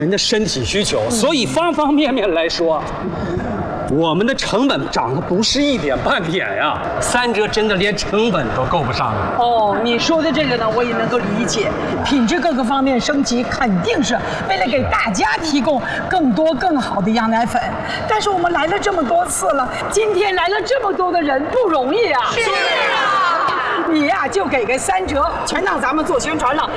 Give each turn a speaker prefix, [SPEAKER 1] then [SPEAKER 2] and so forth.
[SPEAKER 1] 人的身体需求，所以方方面面来说，我们的成本涨得不是一点半点呀。3折真的连成本都够不上了。
[SPEAKER 2] 哦，你说的这个呢，我也能够理解，品质各个方面升级，肯定是为了给大家提供更多更好的羊奶粉。但是我们来了这么多次了，今天来了这么多的人，不容易啊。是啊。你呀，就给个3折，全当咱们做宣传了。